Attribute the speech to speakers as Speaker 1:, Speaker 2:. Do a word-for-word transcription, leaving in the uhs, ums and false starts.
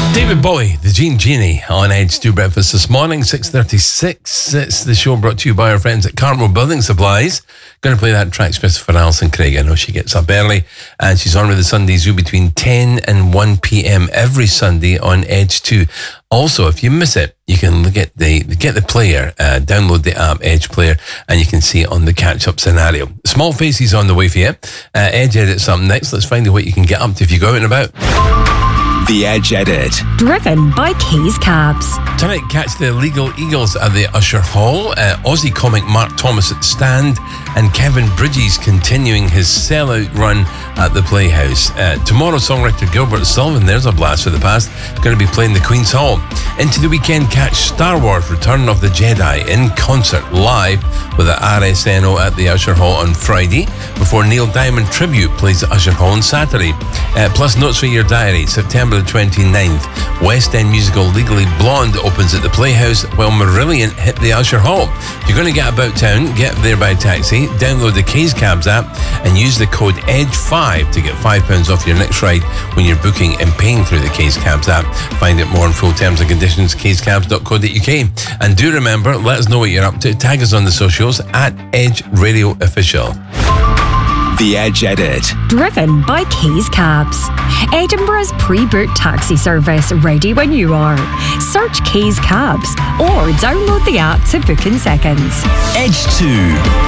Speaker 1: David Bowie, the Gene Genie on Edge two Breakfast this morning, six thirty-six. It's the show brought to you by our friends at Cartmel Building Supplies. Going to play that track special for Alison Craig. I know she gets up early and she's on with the Sunday Zoo between ten and one p.m. every Sunday on Edge two. Also, if you miss it, you can look at the get the player, uh, download the app Edge Player, and you can see it on the catch-up scenario. Small Faces on the way for you. Uh, Edge Edit's up next. Let's find out what you can get up to if you go out and about.
Speaker 2: The Edge Edit.
Speaker 3: Driven by Keys Cabs.
Speaker 1: Tonight, catch the Legal Eagles at the Usher Hall. Uh, Aussie comic Mark Thomas at Stand, and Kevin Bridges continuing his sellout run at the Playhouse. Uh, tomorrow, songwriter Gilbert Sullivan, there's a blast for the past, going to be playing the Queen's Hall. Into the weekend, catch Star Wars Return of the Jedi in concert live with the R S N O at the Usher Hall on Friday, before Neil Diamond Tribute plays at Usher Hall on Saturday. Uh, plus notes for your diary, September the twenty-ninth, West End musical Legally Blonde opens at the Playhouse, while Marillion hit the Usher Hall. If you're going to get about town, get there by taxi, download the Keys Cabs app and use the code edge five to get five pounds off your next ride when you're booking and paying through the Keys Cabs app. Find out more on full terms and conditions, keys cabs dot co dot uk. And do remember, let us know what you're up to. Tag us on the socials at Edge Radio Official.
Speaker 2: The Edge Edit.
Speaker 3: Driven by Keys Cabs. Edinburgh's pre-booked taxi service, ready when you are. Search Keys Cabs or download the app to book in seconds.
Speaker 2: Edge two.